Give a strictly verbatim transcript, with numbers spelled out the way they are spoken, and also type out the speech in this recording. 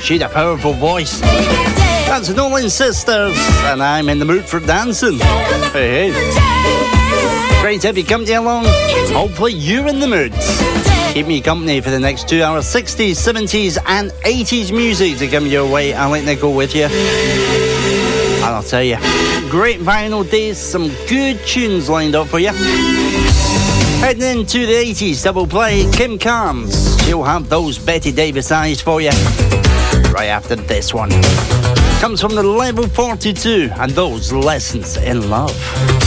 She had a powerful voice. That's the Nolan Sisters, and I'm in the mood for dancing. Hey, hey. Great to have you company along. Hopefully you're in the mood. Keep me company for the next two hours. sixties, seventies and eighties music to come your way. I'll let it go with you. And I'll tell you, great vinyl days, some good tunes lined up for you. Heading into the eighties double play, Kim Carnes. She'll have those Betty Davis eyes for you right after this one. Comes from the Level forty-two and those Lessons in Love.